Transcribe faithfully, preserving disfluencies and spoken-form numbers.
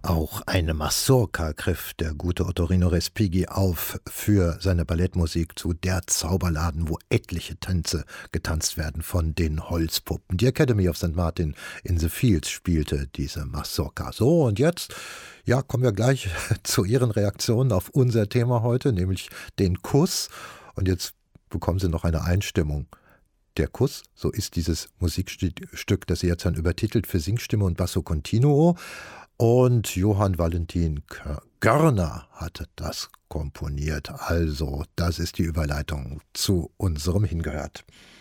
Auch eine Mazurka griff der gute Ottorino Respighi auf für seine Ballettmusik zu Der Zauberladen, wo etliche Tänze getanzt werden von den Holzpuppen. Die Academy of Sankt Martin in the Fields spielte diese Mazurka. So, und jetzt, ja, kommen wir gleich zu Ihren Reaktionen auf unser Thema heute, nämlich den Kuss. Und jetzt bekommen Sie noch eine Einstimmung. Der Kuss, so ist dieses Musikstück, das Sie jetzt dann übertitelt für Singstimme und Basso Continuo. Und Johann Valentin Görner hatte das komponiert. Also, das ist die Überleitung zu unserem Hingehört.